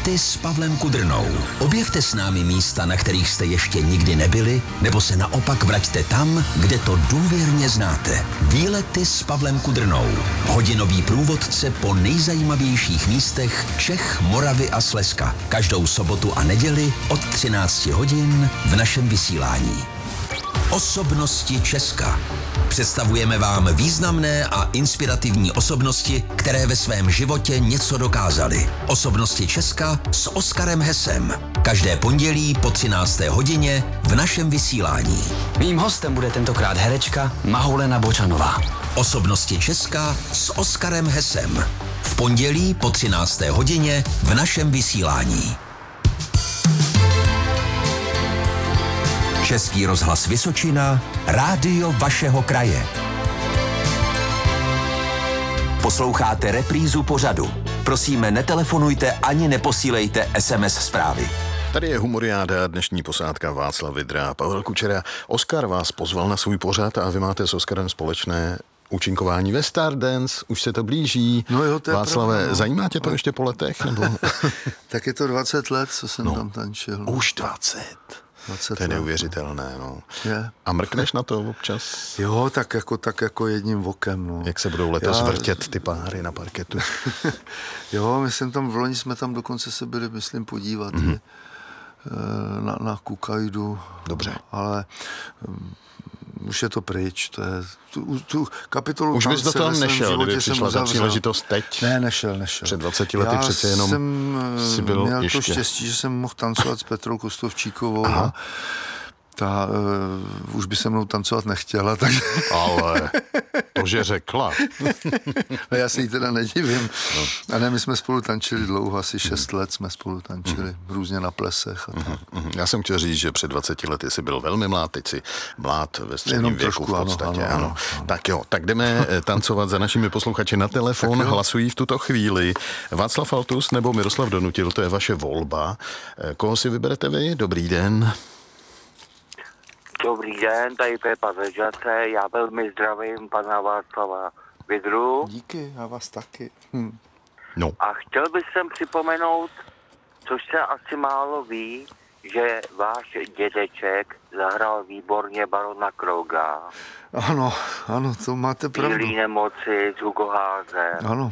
Výlety s Pavlem Kudrnou. Objevte s námi místa, na kterých jste ještě nikdy nebyli, nebo se naopak vraťte tam, kde to důvěrně znáte. Výlety s Pavlem Kudrnou. Hodinový průvodce po nejzajímavějších místech Čech, Moravy a Slezska. Každou sobotu a neděli od 13 hodin v našem vysílání. Osobnosti Česka. Představujeme vám významné a inspirativní osobnosti, které ve svém životě něco dokázaly. Osobnosti Česka s Oskarem Hesem. Každé pondělí po 13. hodině v našem vysílání. Mým hostem bude tentokrát herečka Mahoulena Bočanová. Osobnosti Česka s Oskarem Hesem. V pondělí po 13. hodině v našem vysílání. Český rozhlas Vysočina, rádio vašeho kraje. Posloucháte reprízu pořadu. Prosíme, netelefonujte ani neposílejte SMS zprávy. Tady je Humoriáda, dnešní posádka Václav Vydra a Pavel Kučera. Oskar vás pozval na svůj pořad a vy máte s Oskarem společné účinkování ve Stardance, už se to blíží. No jo, to je Václave, pravda, no. Zajímá tě to ještě po letech? Nebo? Tak je to 20 let, co jsem tam tančil. No. Už 20. To je neuvěřitelné, no. Je. A mrkneš na to občas? Jo, tak jako jedním vokem, no. Jak se budou letos vrtět ty páry na parketu? Jo, myslím tam, v loni jsme tam dokonce se byli, myslím, podívat na Kukaidu. Dobře. Ale už je to pryč, to je, tu kapitolu už bys do toho nešel, kdyby přišla ta příležitost teď? Ne, nešel. Před 20 lety přece jenom si byl měl ještě. to štěstí, že jsem mohl tancovat s Petrou Kostovčíkovou a ta už by se mnou tancovat nechtěla, takže... Ale to, že řekla. Já se jí teda nedivím. No. A ne, my jsme spolu tančili dlouho, asi 6 let jsme spolu tančili, různě na plesech. A tak. Já jsem chtěl říct, že před 20 lety jsi byl velmi mlád, teď jsi mlád ve středním věku trošku, v podstatě. Ano. Tak jo, tak jdeme tancovat za našimi posluchači na telefon, hlasují v tuto chvíli. Václav Faltus nebo Miroslav Donutil, to je vaše volba. Koho si vyberete vy? Dobrý den. Dobrý den, tady Pepa ze Žace, já velmi zdravím pana Václava Vydru. Díky, já vás taky. No. A chtěl bych sem připomenout, což se asi málo ví, že váš dědeček zahrál výborně barona Krouga. Ano, to máte pravdu. Bílý nemoci z Hugo Háze. Ano.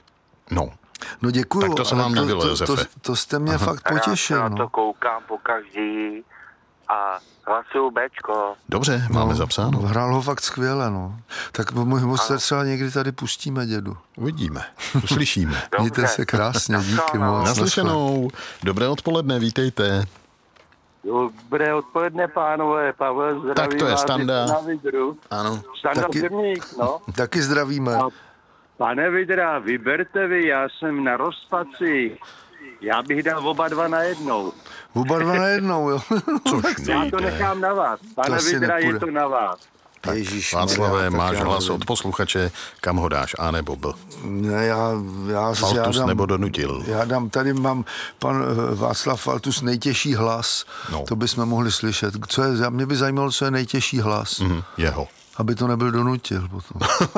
No děkuju. Tak to se vám nebylo, Josefe. To jste mě fakt potěšil. Já na to koukám po každý a hlasuju Bčko. Dobře, máme zapsáno. Hrál ho fakt skvěle, no. Tak můj se třeba někdy tady pustíme, dědu. Uvidíme, uslyšíme. Mějte se krásně, díky moc. Naslyšenou. Dobré odpoledne, vítejte. Dobré odpoledne, pánové. Pavel, zdravím. Tak to je Standa. Na Vydru. Ano. Standa Zimník, no. Taky zdravíme. Pane Vydra, vyberte vy, já jsem na rozpacích. Já bych dal oba dva najednou. Oba dva najednou, jo. Což já to nechám na vás. Pane Vydra, je to na vás. Tak, Václave, máš hlas od posluchače, kam ho dáš, A nebo B? Ne, já Faltus dám, nebo Donutil? Já dám, tady mám pan Václav Faltus nejtěžší hlas, to bychom mohli slyšet. Mě by zajímalo, co je nejtěžší hlas. Jeho. Aby to nebyl Donutil potom.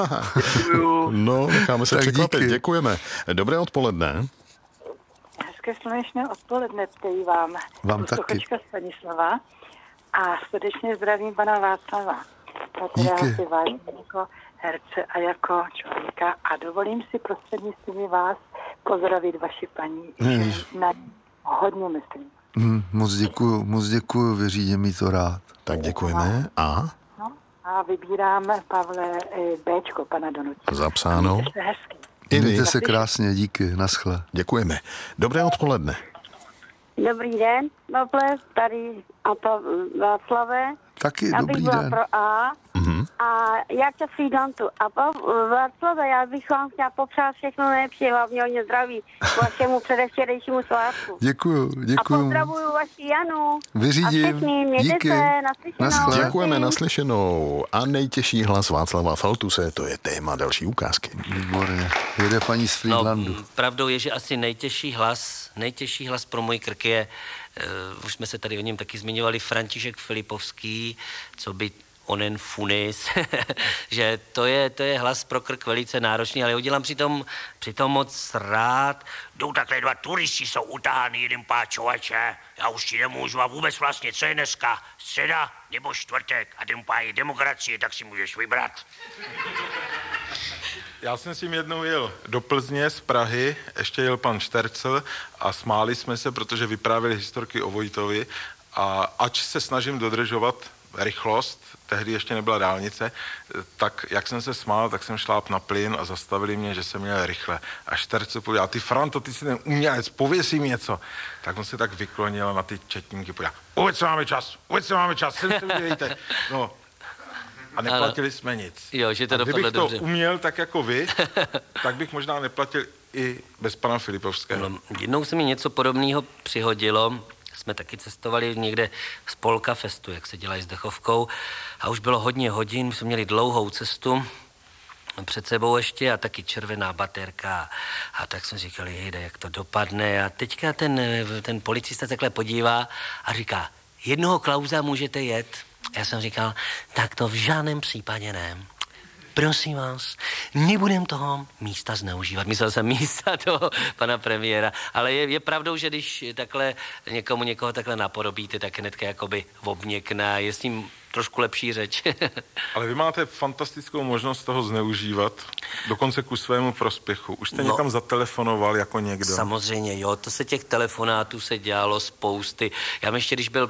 No, necháme se překvapit, děkujeme. Dobré odpoledne. Hezké slunečné odpoledne přeji vám. Vám taky. Stanislava a srdečně zdravím pana Václava. Já si vážím jako herce a jako člověka a dovolím si prostřednictvím vás pozdravit vaši paní. Na hodně myslím. Moc děkuju, vyřídím mi to rád. Tak děkujeme. A? No, a vybírám, Pavle, Bčko, pana Donutila. Zapsáno. Mějte se krásně, díky, naschle. Děkujeme. Dobré odpoledne. Dobrý den, Pavle, tady a to Václave. Taky já dobrý bych byla den. Pro A. A já chtěl Frýdantu. A Václave, já bych vám chtěla popřát všechno nejlepší, hlavně hodně zdraví k vašemu předevčerejšímu svátku. Děkuju. A pozdravuju vaši Janu. Vyřídím. A všechny, mějte se, naslyšenou. Děkujeme, naslyšenou. A nejtěžší hlas Václava Faltuse, to je téma další ukázky. Výborně. Jede paní z Frýdlandu. No, pravdou je, že asi nejtěžší hlas pro můj krk je, už jsme se tady o něm taky zmiňovali, František Filipovský, co by onen Funis, že to je hlas pro krk velice náročný, ale ho dělám přitom moc rád. Jdou takhle 2 turisti, jsou utáhány jeden páčovače. Já už ti nemůžu a vůbec vlastně, co je dneska? Středa nebo čtvrtek? A ten je demokracie, tak si můžeš vybrat. Já jsem s tím jednou jel do Plzně z Prahy, ještě jel pan Štercl a smáli jsme se, protože vyprávěli historky o Vojtovi a ač se snažím dodržovat rychlost, tehdy ještě nebyla dálnice, tak jak jsem se smál, tak jsem šláp na plyn a zastavili mě, že jsem měl rychle. A Štercl pověděl, ty Franto, ty jsi ten umělec, pověz jim něco. Tak on se tak vyklonil na ty četníky, pověděl, vůbec máme čas, sem se udělejte. No. A neplatili jsme nic. Jo, že to dopadlo kdybych to dobře. uměl tak jako vy, tak bych možná neplatil i bez pana Filipovského. No, jednou se mi něco podobného přihodilo. Jsme taky cestovali někde z Polka Festu, jak se dělají s dechovkou. A už bylo hodně hodin, jsme měli dlouhou cestu před sebou ještě a taky červená baterka. A tak jsme říkali, jejde, jak to dopadne. A teďka ten policista takhle podívá a říká, jednoho Klausa můžete jet. Já jsem říkal, tak to v žádném případě ne. Prosím vás, nebudem toho místa zneužívat. Myslel jsem místa toho pana premiéra, ale je pravdou, že když takhle někoho takhle napodobíte, tak hnedka jakoby obměkná, je s ním trošku lepší řeč. Ale vy máte fantastickou možnost toho zneužívat, dokonce ku svému prospěchu. Už jste někam zatelefonoval jako někdo? Samozřejmě, jo, to se těch telefonátů se dělalo spousty. Já mám ještě, když byl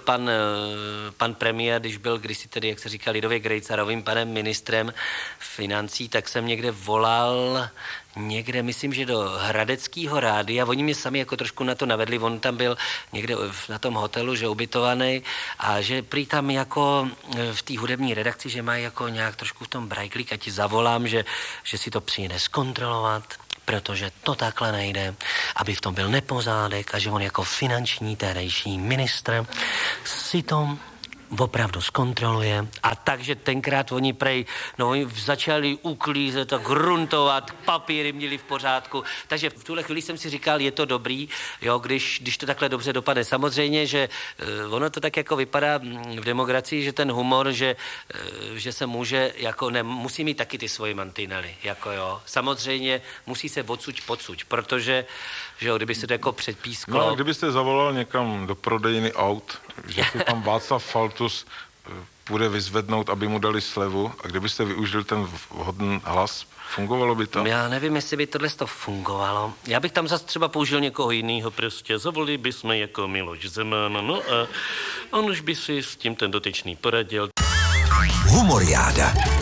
pan premiér, když byl kdysi tedy, jak se říká lidově Grejcarovým panem ministrem financí, tak jsem někde volal myslím, že do Hradeckého rádia. Oni mě sami jako trošku na to navedli. On tam byl někde na tom hotelu, že ubytovaný a že prý tam jako v té hudební redakci, že mají jako nějak trošku v tom brajklík a ti zavolám, že si to přijde zkontrolovat, protože to takhle nejde, aby v tom byl nepořádek a že on jako finanční tehdejší ministr si to opravdu zkontroluje. A takže tenkrát oni oni začali uklízet a gruntovat, papíry měli v pořádku. Takže v tuhle chvíli jsem si říkal, je to dobrý, jo, když to takhle dobře dopadne. Samozřejmě, že ono to tak jako vypadá v demokracii, že ten humor, že se může, jako musí mít taky ty svoje mantinely, jako jo. Samozřejmě musí se odsuť pocuť, protože, že jo, kdyby se to jako předpísklo. No a kdybyste zavolal někam do prodejny aut, že si tam Václav Faltus bude vyzvednout, aby mu dali slevu a kdybyste využil ten vhodný hlas, fungovalo by to? Já nevím, jestli by tohle fungovalo. Já bych tam zase třeba použil někoho jiného, prostě zavolili bychom jako Miloš Zeman, no a on už by si s tím ten dotyčný poradil. Humoriáda.